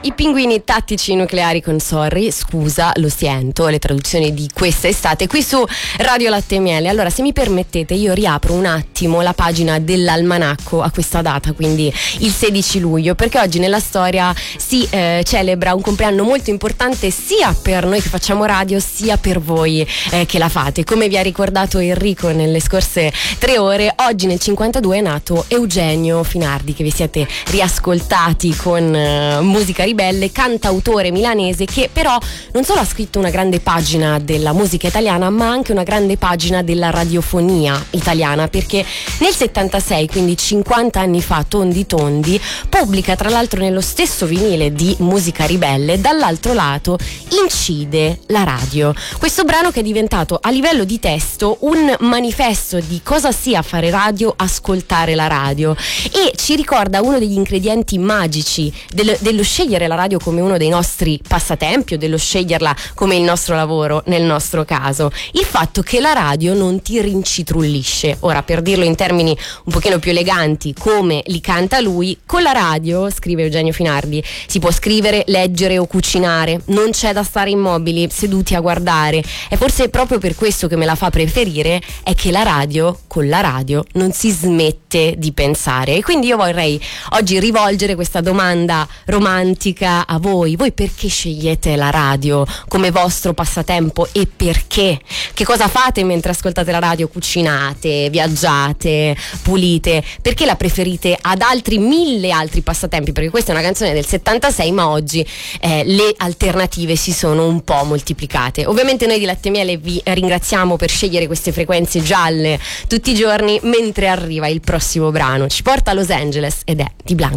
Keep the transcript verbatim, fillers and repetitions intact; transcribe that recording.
I pinguini tattici nucleari con Sorry, scusa, lo sento, le traduzioni di questa estate qui su Radio Latte e Miele. Allora, se mi permettete, io riapro un attimo la pagina dell'almanacco a questa data, quindi il sedici luglio, perché oggi nella storia si eh, celebra un compleanno molto importante sia per noi che facciamo radio sia per voi eh, che la fate. Come vi ha ricordato Enrico nelle scorse tre ore, oggi nel cinquantadue è nato Eugenio Finardi, che vi siete riascoltati con uh, Musica Ribelle, cantautore milanese che però non solo ha scritto una grande pagina della musica italiana ma anche una grande pagina della radiofonia italiana, perché nel settantasei, quindi cinquanta anni fa tondi tondi, pubblica tra l'altro nello stesso vinile di Musica Ribelle dall'altro lato Incide la radio, questo brano che è diventato a livello di testo un manifesto di cosa sia fare radio, ascoltare la radio, e ci ricorda uno degli ingredienti magici del, dello scegliere la radio come uno dei nostri passatempi o dello sceglierla come il nostro lavoro nel nostro caso, il fatto che la radio non ti rincitrullisce. Ora, per dirlo in termini un pochino più eleganti come li canta lui, con la radio, scrive Eugenio Finardi, si può scrivere, leggere o cucinare, non c'è da stare immobili seduti a guardare, e forse proprio per questo che me la fa preferire è che la radio, con la radio non si smette di pensare. E quindi io vorrei oggi rivolgere questa domanda romantica a voi. Voi perché scegliete la radio come vostro passatempo e perché? Che cosa fate mentre ascoltate la radio? Cucinate, viaggiate, pulite? Perché la preferite ad altri mille altri passatempi? Perché questa è una canzone del settantasei, ma oggi eh, le alternative si sono un po' moltiplicate. Ovviamente noi di Latte e Miele vi ringraziamo per scegliere queste frequenze gialle tutti i giorni, mentre arriva il prossimo brano. Ci porta a Los Angeles ed è di Blanco.